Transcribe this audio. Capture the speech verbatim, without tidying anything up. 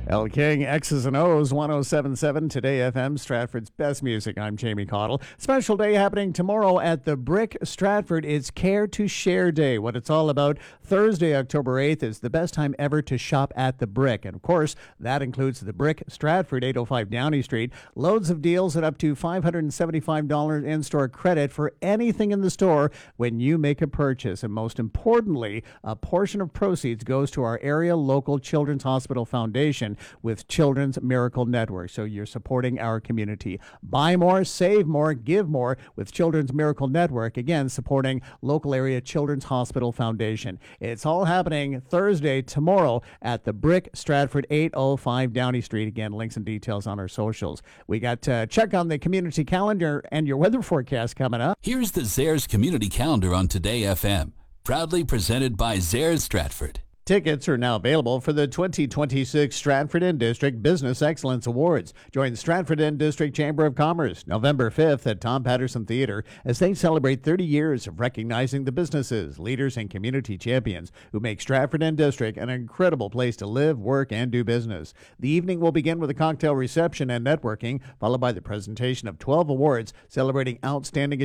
El King, X's and O's, one oh seven point seven, Today F M, Stratford's best music. I'm Jamie Cottle. Special day happening tomorrow at the Brick Stratford. It's Care to Share Day. What it's all about, Thursday, October eighth, is the best time ever to shop at the Brick. And, of course, that includes the Brick Stratford, eight oh five Downey Street. Loads of deals at up to five hundred seventy-five dollars in-store credit for anything in the store when you make a purchase. And most importantly, a portion of proceeds goes to our area local Children's Hospital Foundation with Children's Miracle Network. So you're supporting our community. Buy more, save more, give more with Children's Miracle Network. Again, supporting local area Children's Hospital Foundation. It's all happening Thursday, tomorrow at the Brick Stratford, eight oh five Downey Street. Again, links and details on our socials. We got to check on the community calendar and your weather forecast coming up. Here's the Zares Community Calendar on Today F M. Proudly presented by Zares Stratford. Tickets are now available for the twenty twenty-six Stratford and District Business Excellence Awards. Join Stratford and District Chamber of Commerce November fifth at Tom Patterson Theater as they celebrate thirty years of recognizing the businesses, leaders, and community champions who make Stratford and District an incredible place to live, work, and do business. The evening will begin with a cocktail reception and networking, followed by the presentation of twelve awards celebrating outstanding